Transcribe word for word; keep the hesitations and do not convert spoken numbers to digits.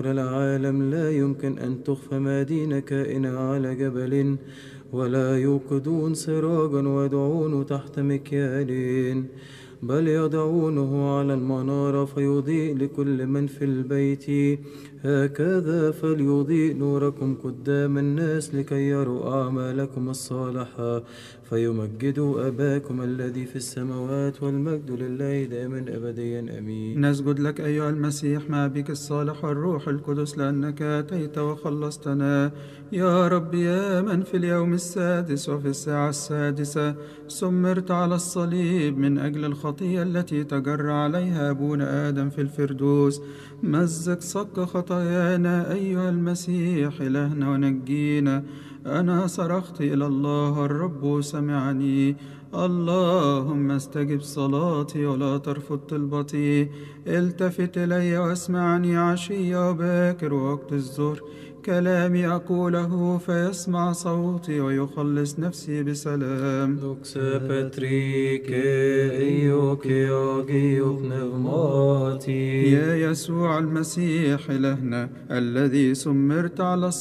العالم لا يمكن أن تخفى مدينة كائنة على جبل، ولا يوقدون سراجا ويضعونه تحت مكيال، بل يضعونه على المنارة فيضيء لكل من في البيت. هكذا فليضيء نوركم قدام الناس لكي يروا أعمالكم الصالحة فيمجدوا أباكم الذي في السماوات. والمجد لله دائما أبديا آمين. نسجد لك أيها المسيح مع بك الصالح والروح القدس، لأنك أتيت وخلصتنا يا رب، يا من في اليوم السادس وفي الساعة السادسة سمرت على الصليب من أجل الخطية التي تجرى عليها أبونا آدم في الفردوس. مزق صك خطايانا أيها المسيح إلهنا ونجينا. أنا صرخت إلى الله الرب سمعني، اللهم استجب صلاتي ولا ترفض طلبتي. التفت إلي واسمعني عشية وباكر ووقت الظهر، كلامي أقوله فيسمع صوتي ويخلص نفسي بسلام. Doxa Patrique, Ioke Agio Pneumati. يا يسوع المسيح إلهنا الذي سمرت على